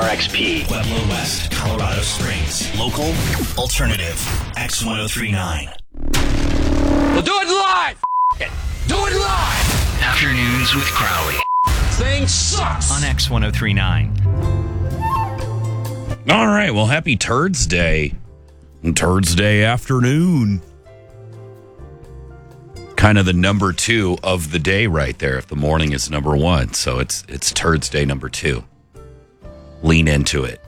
KRXP. Pueblo West, Colorado Springs. Local, alternative, X1039. We'll do it live! Do it live! Afternoons with Crowley. Thing sucks! On X1039. All right, well, happy Turds Day. Turds Day afternoon. Kind of the number 2 of the day right there, if the morning is number 1. So it's Turds Day number 2. Lean into it.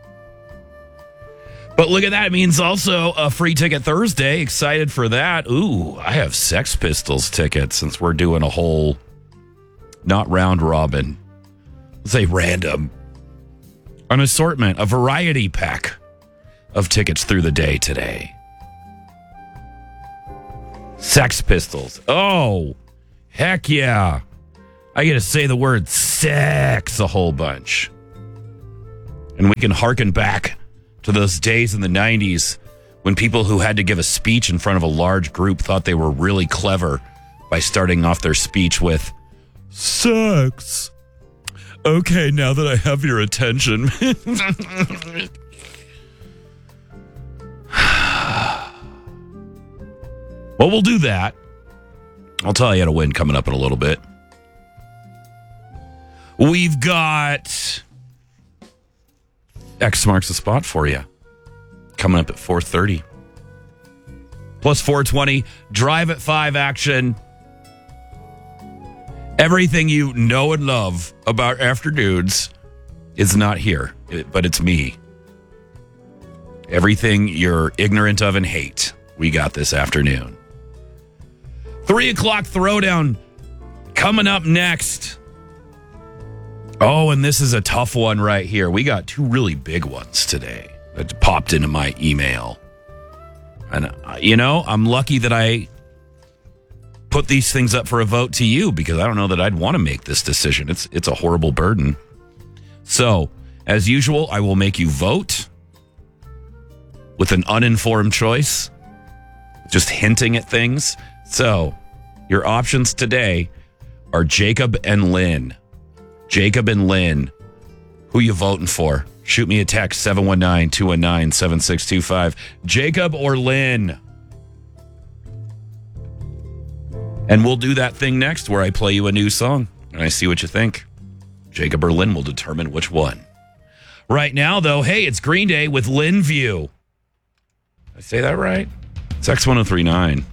But look at that. It means also a free ticket Thursday. Excited for that. Ooh, I have Sex Pistols tickets since we're doing a whole, not round robin, let's say random, an assortment, a variety pack of tickets through the day today. Sex Pistols. Oh, heck yeah. I get to say the word sex a whole bunch. And we can hearken back to those days in the 90s when people who had to give a speech in front of a large group thought they were really clever by starting off their speech with sex. Okay, now that I have your attention. Well, we'll do that. I'll tell you how to win coming up in a little bit. We've got X marks the spot for you. Coming up at 4:30. Plus 420, Drive at 5 action. Everything you know and love about afternoons is not here, but it's me. Everything you're ignorant of and hate, we got this afternoon. 3 o'clock throwdown coming up next. Oh, and this is a tough one right here. We got 2 really big ones today that popped into my email. And, I'm lucky that I put these things up for a vote to you because I don't know that I'd want to make this decision. It's a horrible burden. So, as usual, I will make you vote with an uninformed choice, just hinting at things. So, your options today are Jacob and Lynn. Jacob and Lynn. Who you voting for? Shoot me a text, 719-219-7625. Jacob or Lynn? And we'll do that thing next where I play you a new song and I see what you think. Jacob or Lynn will determine which one. Right now, though, hey, it's Green Day with Lynn View. Did I say that right? It's X1039.